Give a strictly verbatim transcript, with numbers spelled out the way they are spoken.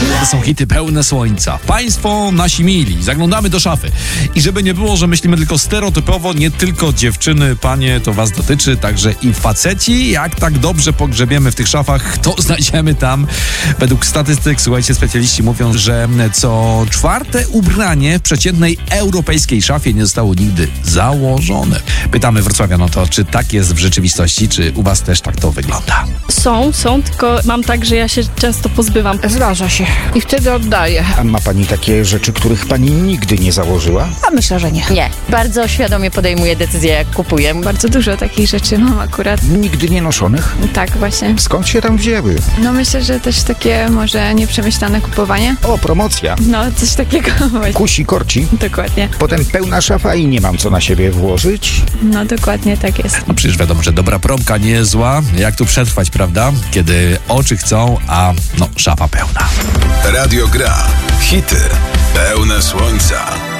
To są hity pełne słońca. Państwo nasi mili, zaglądamy do szafy. I żeby nie było, że myślimy tylko stereotypowo, nie tylko dziewczyny, panie, to was dotyczy, także i faceci. Jak tak dobrze pogrzebiemy w tych szafach, to znajdziemy tam, według statystyk, słuchajcie, specjaliści mówią, że co czwarte ubranie w przeciętnej europejskiej szafie nie zostało nigdy założone. Pytamy wrocławian o to, czy tak jest w rzeczywistości, czy u was też tak to wygląda? Są, są, tylko mam tak, że ja się często pozbywam. Zdarza się. I wtedy oddaję. A ma pani takie rzeczy, których pani nigdy nie założyła? A myślę, że nie. Nie. Bardzo świadomie podejmuję decyzję, jak kupuję. Bardzo dużo takich rzeczy mam akurat. Nigdy nie noszonych? Tak, właśnie. Skąd się tam wzięły? No myślę, że też takie może nieprzemyślane kupowanie. O, promocja. No, coś takiego właśnie. Kusi, korci. Dokładnie. Potem pełna szafa i nie mam co na siebie włożyć. No, dokładnie tak jest. No przecież wiadomo, że dobra promka nie jest zła. Jak tu przetrwać, prawda? Kiedy oczy chcą, a no szafa pełna. Radio Gra. Hity pełne słońca.